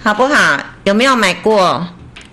好不好？有没有买过？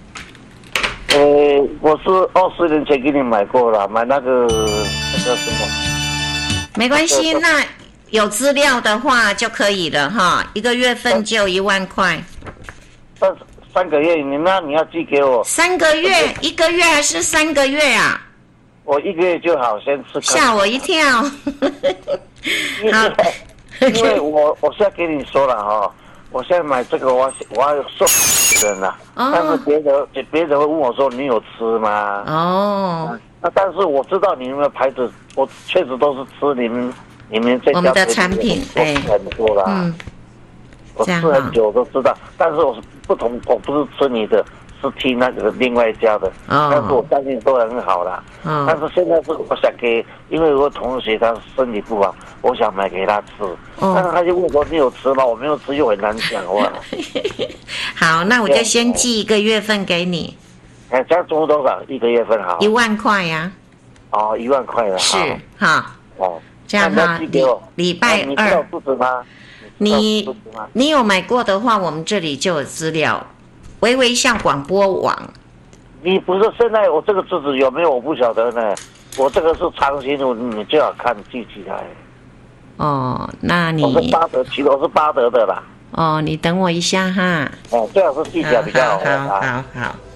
我是20年前给你买过了，买那个什么？ 没关系，那有资料的话就可以了哈。1个月份就1万块。 3个月，你要寄给我。 3个月，1个月还是3个月啊？ 我1个月就好，先吃。 吓我一跳。 好，因为我现在给你说了哈，我现在买这个我要送人了，但是别人会问我说你有吃吗？ 哦。 那但是我知道你们的牌子，我确实都是吃你们这家我们的产品， 对，很多啦。我吃很久都知道，但是我不同，我不是吃你的，是听那个另外一家的，但是我相信都很好啦。但是现在是我想给，因为我同学他身体不好，我想买给他吃，但是他就问我你有吃吗？我没有吃又很难讲话。 好，那我就先寄1个月份给你。 这样租多少？1个月份好？1 万块呀。 哦，1万块了。 是哈。 哦， 这样哈，礼拜2。 你知道住址吗？ 你有买过的话，我们这里就有资料。微微笑广播网。 你不是现在我这个住址有没有？我不晓得呢。我这个是长兴路，你最好看记起来。 哦，那你我是巴德，其实我是巴德的啦。 哦，你等我一下哈。 哦，最好是记起来比较好。 好。